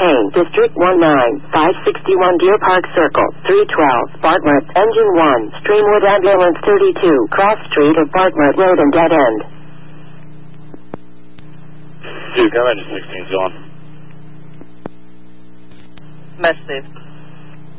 Champaign, District 19, 561 Deer Park Circle, 312, Bartlett, Engine 1, Streamwood Ambulance 32, Cross Street of Bartlett Road and Dead End. Dude, come in to 16's on. Message.